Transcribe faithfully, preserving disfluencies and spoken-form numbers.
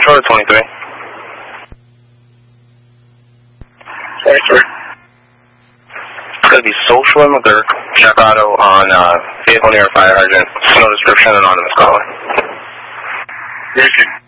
control to twenty-three. twenty-three. It's going to be Social and McGurk, check auto on uh, vehicle near fire hydrant, snow description, anonymous caller. Thank you.